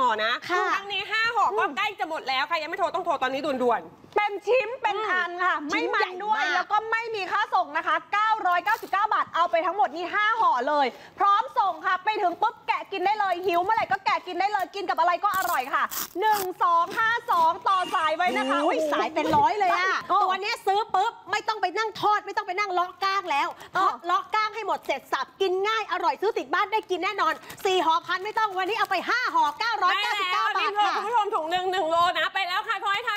ห่อนะครั้งนี้5ห่อก็ใกล้จะหมดแล้วใครยังไม่โทรต้องโทรตอนนี้ด่วนๆเป็นชิ้นเป็นอันค่ะไม่มันด้วยแล้วก็ไม่มีค่าส่งนะคะ999 บาทเอาไปทั้งหมดนี่5ห่อเลยพร้อมส่งค่ะไปถึงปุ๊บแกะกินได้เลยหิวเมื่อไหร่ก็แกะกินได้เลยกินกับอะไรก็อร่อยค่ะ1252ต่อสายไว้นะคะสายเป็นร้อยเลยอะตัวนี้ซื้อปุ๊บไม่ต้องไปนั่งทอดไม่ต้องไปนั่งเลาะก้างแล้วเลาะก้างให้หมดเสร็จสับกินง่ายอร่อยซื้อติดบ้านได้กินแน่นอน4ห่อพันไม่ต้องวันนี้เอาไป5ห่อ999 บาทค่ะคุณผู้ชมถุง1 โลนะไปแล้วค่ะขอให้ทาน